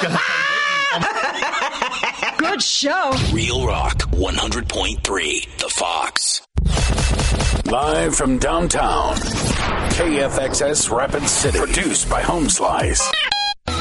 Good show. Real Rock 100.3, The Fox. Live from downtown, KFXS Rapid City. Produced by Home Slice.